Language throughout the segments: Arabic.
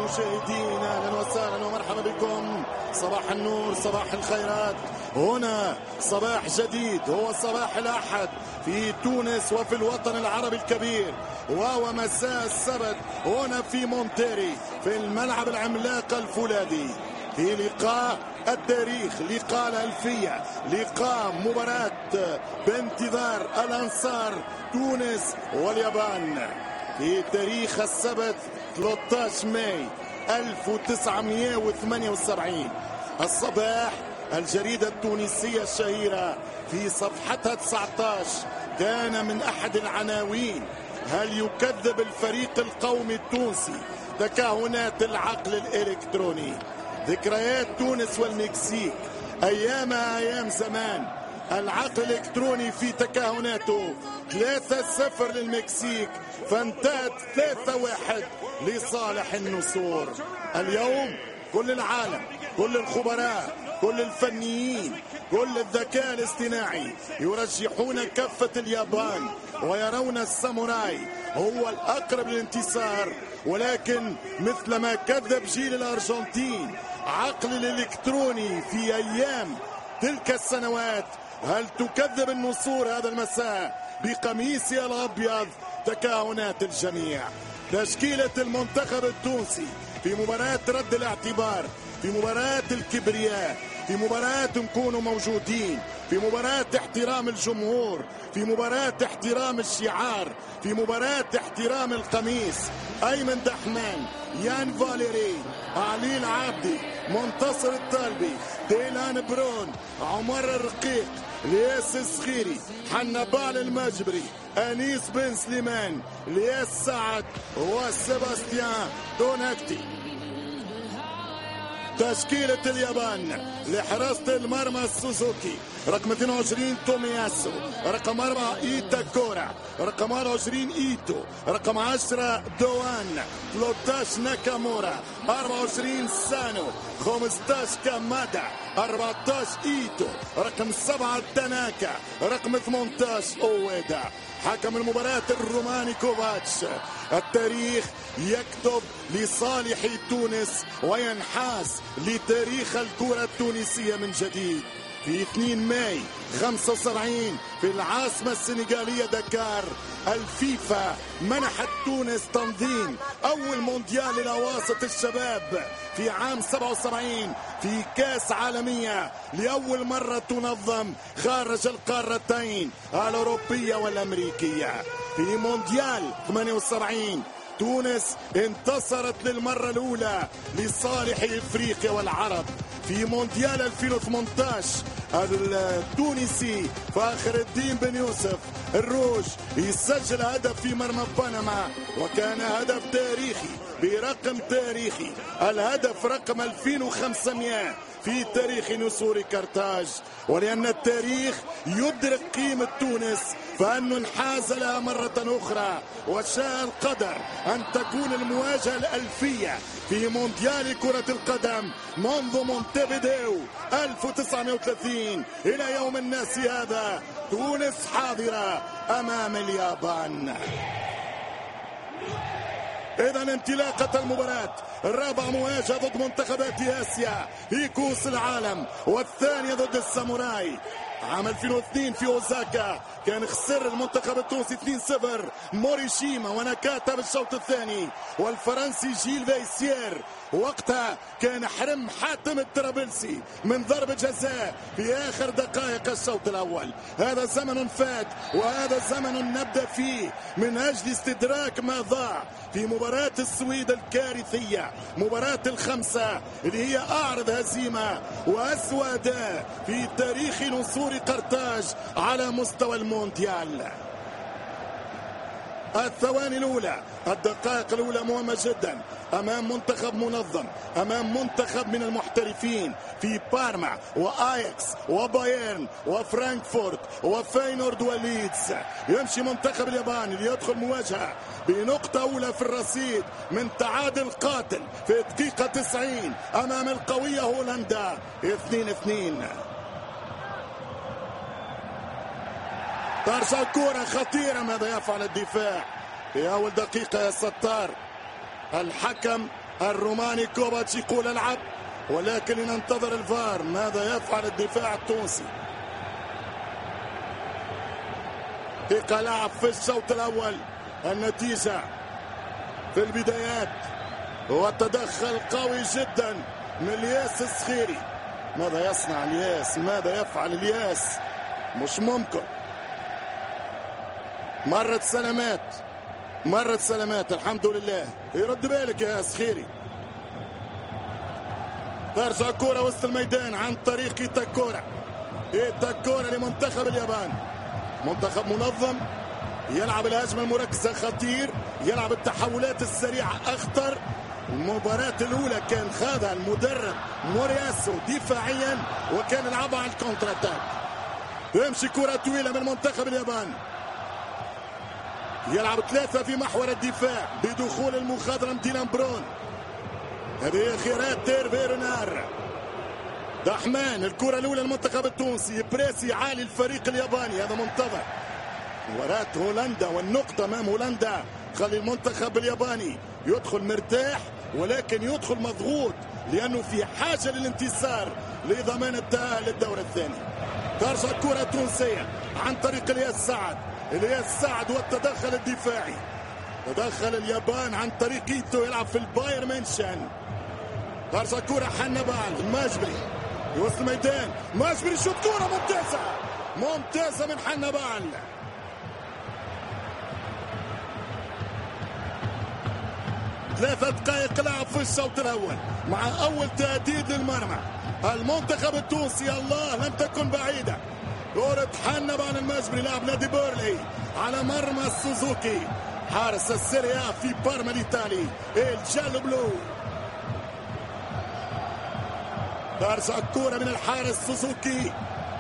المشاهدين، اهلا وسهلا ومرحبا بكم. صباح النور، صباح الخيرات. هنا صباح جديد، هو صباح الاحد في تونس وفي الوطن العربي الكبير، وهو مساء السبت هنا في مونتيري في الملعب العملاق الفولاذي، في لقاء التاريخ، لقاء الألفية، لقاء مباراة بانتظار الأنصار تونس واليابان في تاريخ السبت 13 ماي 1978. الصباح الجريدة التونسية الشهيرة في صفحتها 19 كان من أحد العناوين: هل يكذب الفريق القومي التونسي تكهنات العقل الإلكتروني؟ ذكريات تونس والمكسيك، أيامها أيام زمان، العقل الإلكتروني في تكهناته 3-0 للمكسيك، فانتهت 3-1 لصالح النسور. اليوم كل العالم، كل الخبراء، كل الفنيين، كل الذكاء الاصطناعي يرجحون كفة اليابان ويرون الساموراي هو الأقرب للانتصار، ولكن مثلما كذب جيل الأرجنتين عقل الإلكتروني في أيام تلك السنوات، هل تكذب النسور هذا المساء بقميصها الأبيض تكهنات الجميع؟ تشكيلة المنتخب التونسي في مباراة رد الاعتبار، في مباراة الكبرياء، في مباراة نكونوا موجودين، في مباراة احترام الجمهور، في مباراة احترام الشعار، في مباراة احترام القميص: أيمن دحمان، يان فاليري، علي العابدي، منتصر الطالبي، ديلان برون، عمر الرقيق، لياس الصغيري، حنبال المجبري، أنيس بن سليمان، لياس سعد وسيباستيان دوناكتي. تشكيلة اليابان: لحراسة المرمى سوزوكي، رقم 22 تومياسو، رقم 4 إيتا كورا، رقم 24 إيتو، رقم 10 دوان، 13 ناكامورا، 24 سانو، 15 كامادا، 14 إيتو، رقم 7 تاناكا، رقم 18 أويدا. حكم المباراة الروماني كوفاتش. التاريخ يكتب لصالح تونس وينحاز لتاريخ الكرة التونسية من جديد. في 2 ماي 75 في العاصمة السنغالية دكار، الفيفا منحت تونس تنظيم أول مونديال للأواسط الشباب في عام 77 في كاس عالمية لأول مرة تنظم خارج القارتين الأوروبية والأمريكية. في مونديال 78 تونس انتصرت للمرة الأولى لصالح إفريقيا والعرب. في مونديال 2018 التونسي فاخر الدين بن يوسف الروج يسجل هدف في مرمى بنما، وكان هدف تاريخي برقم تاريخي، الهدف رقم 2500 في تاريخ نسور كرتاج. ولأن التاريخ يدرك قيمة تونس فأنه انحاز لها مرة أخرى، وشاء القدر أن تكون المواجهة الألفية في مونديال كرة القدم منذ مونتيفيديو 1930 إلى يوم الناس هذا. تونس حاضرة أمام اليابان. إذا انطلاقة المباراة، الرابع مواجهة ضد منتخبات آسيا في كؤوس العالم، والثانية ضد الساموراي. عام 2002 في أوزاكا كان خسر المنتخب التونسي 2-0 موريشيما وناكاتا بالشوط الثاني، والفرنسي جيل فيسير وقتها كان حرم حاتم الطرابلسي من ضربة جزاء في آخر دقائق الشوط الأول. هذا زمن فات وهذا زمن نبدأ فيه من أجل استدراك ما ضاع في مباراة السويد الكارثية، مباراة الخمسة اللي هي أعرض هزيمة وأسوأ أداء في تاريخ نسور قرطاج على مستوى المونديال. الثواني الأولى، الدقائق الأولى مهمة جدا أمام منتخب منظم، أمام منتخب من المحترفين في بارما وآياكس وبايرن وفرانكفورت وفاينورد وليدز. يمشي منتخب اليابان ليدخل مواجهة بنقطة أولى في الرصيد من تعادل قاتل في دقيقة 90 أمام القوية هولندا 2-2. ترجع كرة خطيرة، ماذا يفعل الدفاع في أول دقيقة يا ستار؟ الحكم الروماني كوفاتش يقول العب، ولكن ننتظر الفار ماذا يفعل الدفاع التونسي. دقيقة لعب في الشوط الأول. النتيجة في البدايات والتدخل قوي جدا من الياس الصخيري. ماذا يصنع الياس؟ ماذا يفعل الياس؟ مش ممكن. مرت سلامات الحمد لله. يرد بالك يا صخيري. ترجع كرة وسط الميدان عن طريق إيتاكورا لمنتخب اليابان. منتخب منظم، يلعب الهجمة المركزة خطير، يلعب التحولات السريعة أخطر. المباراة الأولى كان خاضها المدرب مورياسو دفاعيا وكان يلعبها على الكونتر اتاك. يمشي كرة طويلة من منتخب اليابان، يلعب 3 في محور الدفاع بدخول المخضرم ديلان برون. هذه خيارات تيرفي رونار. دحمان الكرة الأولى المنتخب التونسي، بريسي عالي الفريق الياباني. هذا منتظر مباراة هولندا والنقطة أمام هولندا. خلي المنتخب الياباني يدخل مرتاح ولكن يدخل مضغوط لأنه في حاجة للانتصار لضمان التأهل للدور الثاني. ترجع الكرة التونسية عن طريق الياس سعد والتدخل الدفاعي. تدخل اليابان عن طريق إيتو، يلعب في الباير منشن. ترجع كرة حنبال الماجبري يوصل الميدان، ماجبري شوت كرة ممتازة من حنبال. ثلاثة دقائق لعب في الشوط الأول مع أول تهديد للمرمى. المنتخب التونسي الله لم تكن بعيدة. كرة حنبال الماجبري لاعب نادي بورلي على مرمى السوزوكي حارس السيريا في بارما الإيطالي الجالو بلو. ترجع الكرة من الحارس سوزوكي.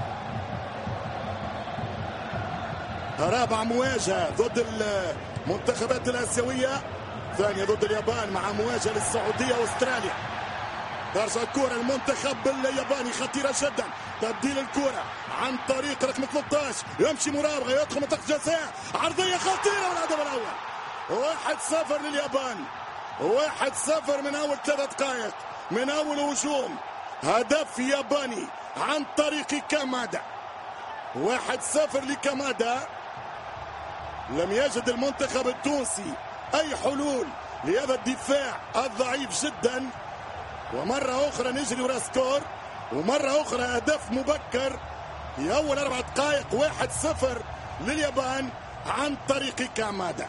رابع مواجهة ضد المنتخبات الآسيوية، ثانية ضد اليابان مع مواجهة للسعودية واستراليا. ترجع الكرة المنتخب الياباني خطيرة جدا. تبديل الكرة عن طريق رقم 13، يمشي مراوغة يدخل منطقة جزاء، عرضية خطيرة من الهدف الأول. 1-0 لليابان، 1-0 من أول 3 دقائق من أول هجوم. هدف ياباني عن طريق كامادا. 1-0 لكامادا. لم يجد المنتخب التونسي أي حلول لهذا الدفاع الضعيف جدا. ومرة أخرى نجري ورا سكور، ومرة أخرى هدف مبكر في أول 4 دقائق. 1-0 لليابان عن طريق كامادا.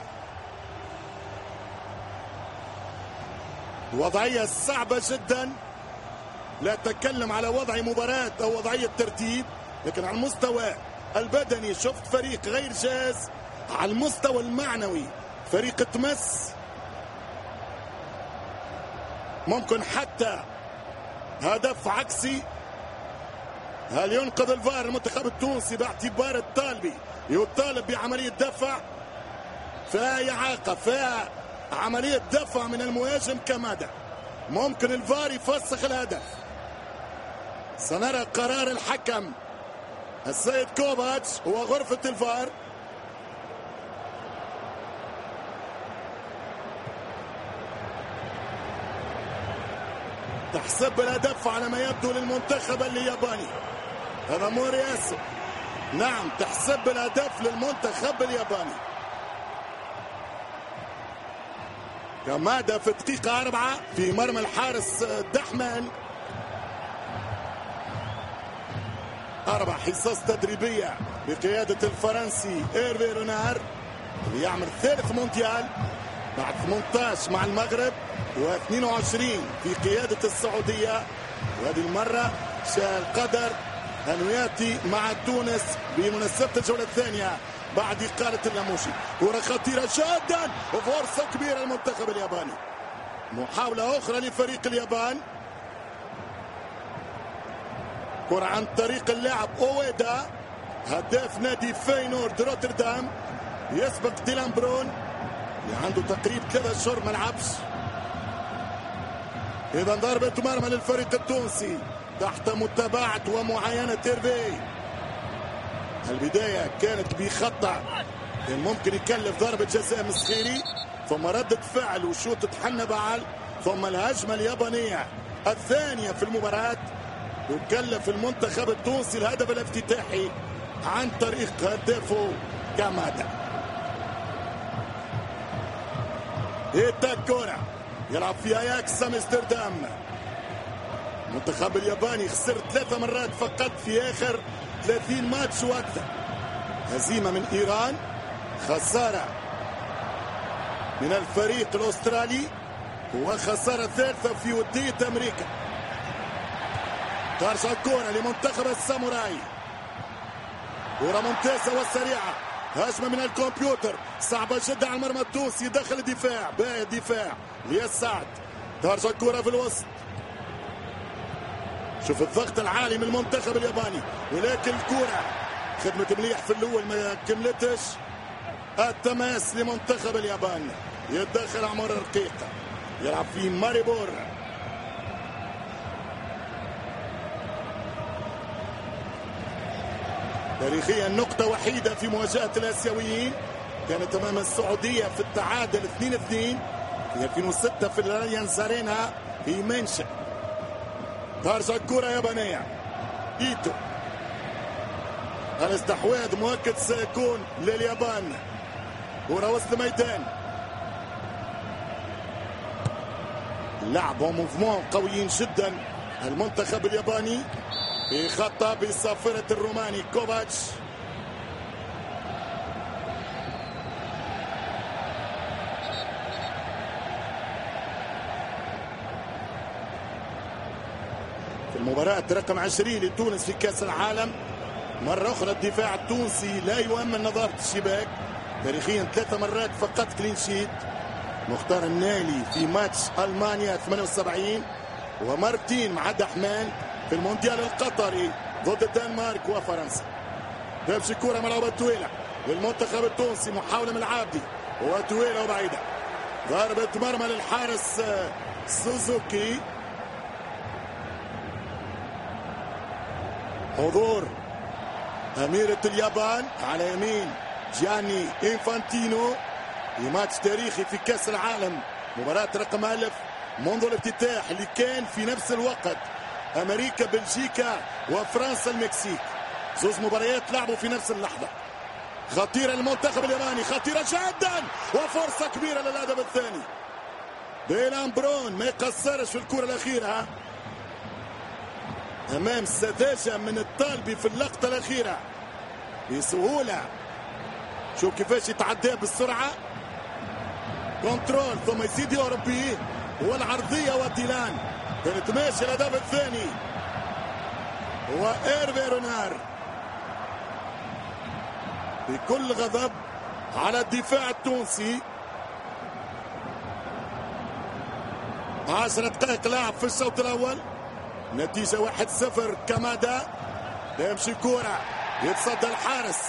وضعية صعبة جدا. لا أتكلم على وضع مباراة أو وضعية ترتيب، لكن على المستوى البدني شفت فريق غير جاهز. على المستوى المعنوي فريق تمس. ممكن حتى هدف عكسي. هل ينقذ الفار المنتخب التونسي باعتبار الطالبي يطالب بعملية دفع؟ فيها إعاقة، فيها عملية دفع من المهاجم كامادا. ممكن الفار يفسخ الهدف. سنرى قرار الحكم السيد كوفاتش وغرفة الفار. تحسب الهدف على ما يبدو للمنتخب الياباني. هذا مورياسو. نعم تحسب الهدف للمنتخب الياباني. كامادا في دقيقة 4 في مرمى الحارس دحمان. 4 حصص تدريبية بقيادة الفرنسي إيرفي رونار اللي يعمل ثالث مونديال بعد 18 مع المغرب و22 في قيادة السعودية. وهذه المرة شاء القدر أن يأتي مع تونس بمناسبة الجولة الثانية بعد إقالة اللاموشي. كرة خطيرة جدا وفرصة كبيرة للمنتخب الياباني. محاولة أخرى لفريق اليابان. كرة عن طريق اللاعب أويدا هداف نادي فينورد روتردام، يسبق ديلان برون اللي عنده تقريبا 3 أشهر ما لعبش. إذا ضربة مرمى للفريق التونسي تحت متابعة ومعاينة تيرفي. البداية كانت بخطأ كان ممكن يكلف ضربة جزاء مسخيري، ثم ردة فعل وشوط حنبال، ثم الهجمة اليابانية الثانية في المباراة يكلف المنتخب التونسي الهدف الافتتاحي عن طريق هدافه كامادا. كورة يلعب في اياكس امستردام. المنتخب الياباني خسر 3 مرات فقط في اخر 30 ماتش واكثر. هزيمة من ايران، خسارة من الفريق الاسترالي، وخسارة ثالثة في ودية امريكا. ترجع الكرة لمنتخب الساموراي، كرة ممتازة وسريعة، هجمة من الكمبيوتر صعبة جدا على المرمى التونسي داخل الدفاع، باقي الدفاع ليسعد. ترجع الكرة في الوسط، شوف الضغط العالي من المنتخب الياباني، ولكن الكرة خدمة مليح في الأول ما كملتش. التماس لمنتخب اليابان، يتدخل عمر رقيقة، يلعب في ماريبور. تاريخيا نقطة وحيدة في مواجهة الآسيويين كانت أمام السعودية في التعادل 2-2 في 2006 في الاليانز ارينا في منشا. ترجع الكرة يابانية، إيتو، الاستحواذ مؤكد سيكون لليابان. كرة وسط الميدان، لعب وموفمون قويين جدا المنتخب الياباني، يخطى بصافرة الروماني كوفاتش. في المباراة رقم 20 لتونس في كأس العالم، مرة أخرى الدفاع التونسي لا يؤمن نظافة الشباك، تاريخيا 3 مرات فقط كلين شيت. مختار النالي في ماتش ألمانيا 78، ومرتين مع دحمان في المونديال القطري ضد الدنمارك وفرنسا. تمشي كرة ملعوبة طويلة للمنتخب التونسي، محاولة من العابدي وطويلة وبعيدة، ضربة مرمى للحارس سوزوكي. حضور أميرة اليابان على يمين جياني إنفانتينو في ماتش تاريخي في كأس العالم، مباراة رقم 1000 منذ الافتتاح اللي كان في نفس الوقت أمريكا بلجيكا وفرنسا المكسيك، زوز مباريات لعبوا في نفس اللحظة. خطيرة المنتخب الياباني، خطيرة جدا، وفرصة كبيرة للهدف الثاني. ديلان برون ما يقصرش في الكرة الأخيرة أمام سذاجة من الطالبي في اللقطة الأخيرة بسهولة. شوف كيفاش يتعدى بالسرعة، كنترول ثم يزيد أوروبي والعرضية، وديلان كانت ماشي الهدف الثاني. وإيرفي رونار بكل غضب على الدفاع التونسي. 10 دقائق لعب في الشوط الأول، نتيجة 1-0. كامادا يمشي كورة، يتصدى الحارس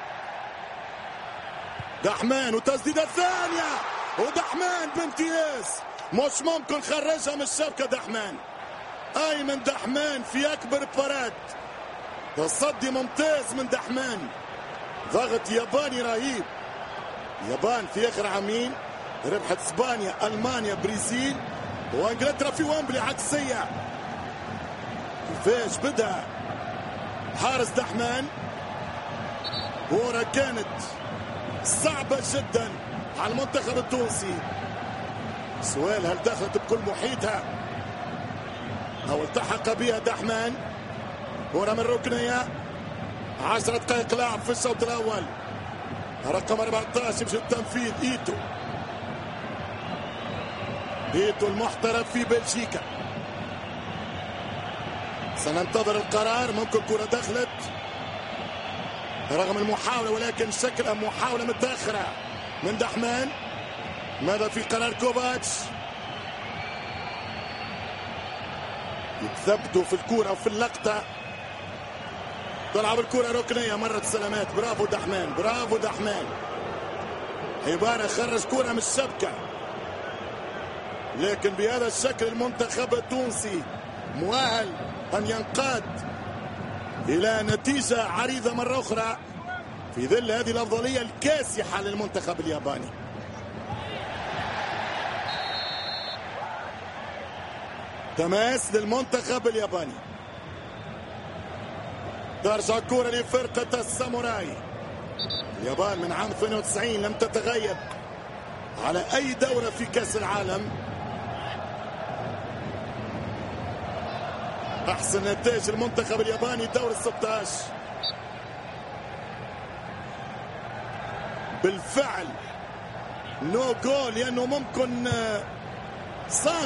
دحمان، وتسديدة الثانية، ودحمان بامتياز، مش ممكن خرجها من الشبكة. دحمان، أيمن دحمان في أكبر بارات، تصدي ممتاز من دحمان، ضغط ياباني رهيب. يابان في آخر عامين ربحت اسبانيا، ألمانيا، برازيل وانجلترا في ويمبلي عكسية. كيفاش بدأ حارس دحمان، كورة كانت صعبة جدا على المنتخب التونسي. سؤال، هل دخلت بكل محيطها أو التحق بها دحمان؟ كورة من ركنية، 10 دقائق لعب في الشوط الأول، رقم 14 يمشي التنفيذ. إيتو المحترف في بلجيكا، سننتظر القرار. ممكن كرة دخلت رغم المحاولة، ولكن شكلها محاولة متأخرة من دحمان. ماذا في قرار كوفاتش؟ يتثبتوا في الكرة وفي اللقطة. تلعب الكرة ركنية، مرت سلامات، برافو دحمان، برافو دحمان. عبارة خرج كرة من الشبكة، لكن بهذا الشكل المنتخب التونسي مؤهل أن ينقاد إلى نتيجة عريضة مرة أخرى في ظل هذه الأفضلية الكاسحة للمنتخب الياباني. تماس للمنتخب الياباني. ترجع الكرة لفرقة الساموراي. اليابان من عام 92 لم تتغيب على أي دورة في كأس العالم. أحسن نتائج المنتخب الياباني دور ال16. بالفعل نو جول لأنه ممكن